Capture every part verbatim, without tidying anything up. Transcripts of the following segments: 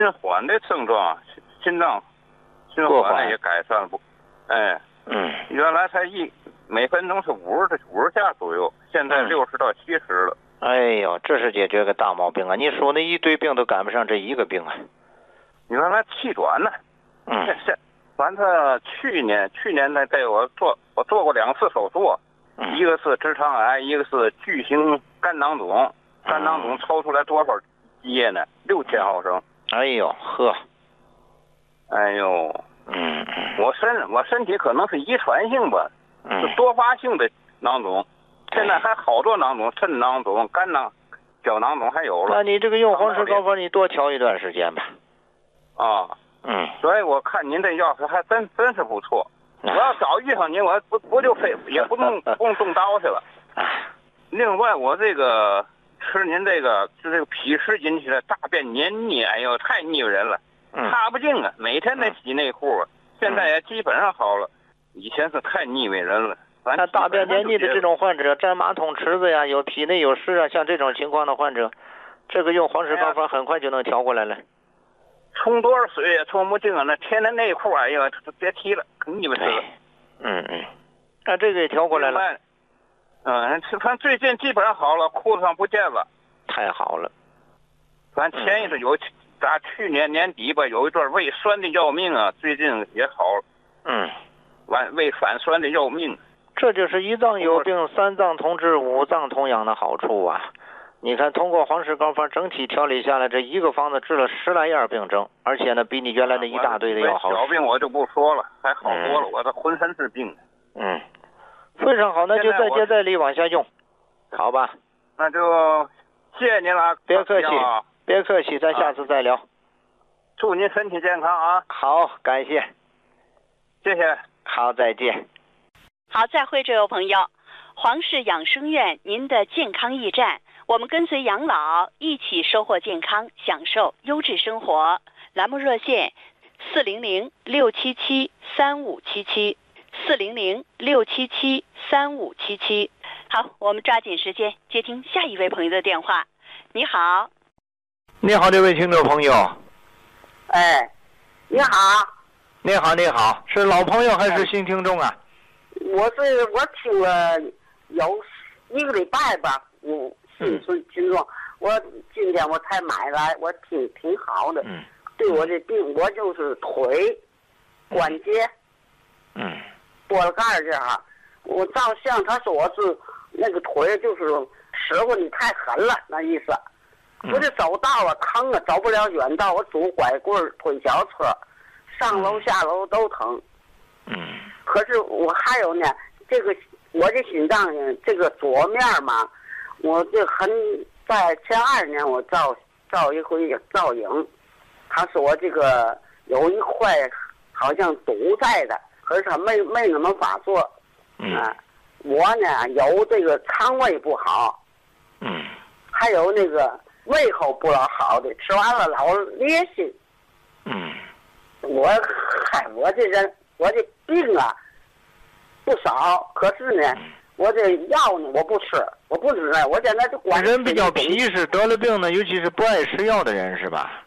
心缓的症状，心脏心缓了也改善了不？哎， 嗯， 原来才一每分钟是五十五十下左右，现在六十到七十了。 哎呦，这是解决个大毛病啊！你说那一堆病都赶不上这一个病啊！ 原来气短呢， 嗯， 这反正去年去年呢，在我做我做过两次手术， 嗯、 一个是直肠癌，一个是巨型肝囊肿，肝囊肿抽出来多少液呢？六千毫升。 哎呦呵， 哎呦， 嗯嗯， 我身我身体可能是遗传性吧， 嗯、 是多发性的囊肿。现在还好多囊肿，肾囊肿、肝囊、小囊肿还有了。 那你这个用黄石膏方，你多调一段时间吧。 啊， 嗯， 所以我看您这药水还真真是不错。我要早遇上您，我不不就非也不用不用动刀去了。另外，我这个吃您这个就这个脾湿引起的大便黏腻，哎呦，太腻人了，擦不净啊！每天得洗内裤，现在也基本上好了。以前是太腻味人了。 那大便黏腻的这种患者，占马桶池子呀，有体内有湿啊，像这种情况的患者，这个用黄石膏方很快就能调过来了。 冲多少水也冲不净啊！那天天内裤，哎呀，别提了，可腻味死了。 嗯嗯，那这个也调过来了。 嗯，反正最近基本上好了，裤子上不见了。 太好了。 反正前一阵有，打去年年底吧，有一段胃酸的要命啊，最近也好了。 嗯， 完胃反酸的要命。 这就是一脏有病，三脏同治，五脏同养的好处啊！你看，通过黄石膏方整体调理下来，这一个方子治了十来样病症，而且呢，比你原来的一大堆的要好。 小病我就不说了，还好多了，嗯、我这浑身是病。 嗯，非常好，那就再接再厉往下用，好吧？ 那就谢谢您了， 别客气，别客气，咱下次再聊。 啊、祝您身体健康啊！ 好，感谢， 谢谢， 好，再见。 好，再会，这位朋友，黄氏养生院，您的健康驿站，我们跟随养老，一起收获健康，享受优质生活。栏目热线：四零零六七七三五七七，四零零六七七三五七七。好，我们抓紧时间接听下一位朋友的电话。你好， 你好，这位听众朋友。 哎，你好。 你好，你好，是老朋友还是新听众啊？ 我是我听了有一个礼拜吧，我新听听众，我今天我才买来，我听挺好的。 嗯， 对我这病，我就是腿关节， 嗯， 拨了盖儿这儿，我照相，他说我是那个腿就是使唤你太狠了，那意思。我这走道啊，疼啊，走不了远道，我拄拐棍推小车，上楼下楼都疼。 嗯。 可是我还有呢，这个我这心脏呢，这个左面嘛，我这很在前二年我照照一回照影，他说我这个有一块好像堵在的，可是他没没那么发作。 嗯、 啊，我呢有这个肠胃不好， 嗯， 还有那个胃口不老好的，吃完了老裂心。 嗯， 我嗨，我这人。我这病啊不少，可是呢，我这药呢我不吃，我不吃呢，我现在就管。 人比较皮实，得了病呢，尤其是不爱吃药的人，是吧？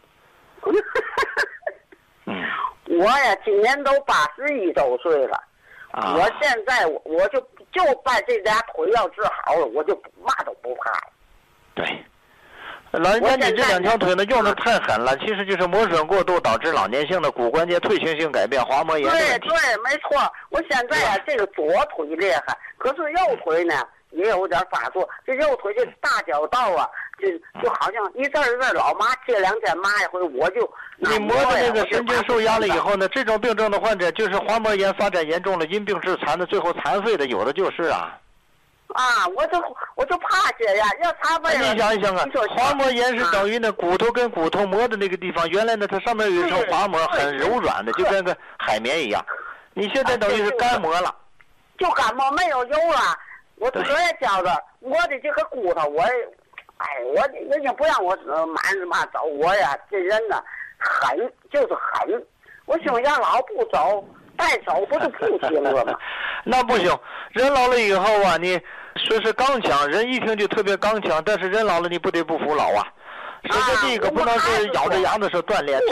嗯。 我呀，今年都八十一周岁了，啊、我现在我我就就把这俩腿要治好了，我就嘛都不怕了。 对。老人家，你这两条腿呢用的太狠了，其实就是磨损过度导致老年性的骨关节退行性改变、滑膜炎的问题。 对对，没错。我现在啊，这个左腿厉害，可是右腿呢也有点发作。这右腿这大脚道啊，就就好像一阵一阵老麻，这两天麻一回，我就你磨的那个神经受压了以后呢，这种病症的患者就是滑膜炎发展严重了，因病致残的，最后残废的有的就是啊。 啊，我就我就怕这样，要残废了。 你想一想啊，滑膜炎是等于呢骨头跟骨头磨的那个地方，原来呢它上面有一层滑膜，很柔软的，就跟个海绵一样。你现在等于是干磨了， 就干磨没有油了。我自个儿也觉着，我的这个骨头，我，哎，我人家不让我满是嘛走，我呀这人呢狠就是狠。我心想老不走，再走不是不行了吗？ 那不行，人老了以后啊，你说是刚强，人一听就特别刚强，但是人老了你不得不服老啊。首先第一个不能是咬着牙的时候锻炼。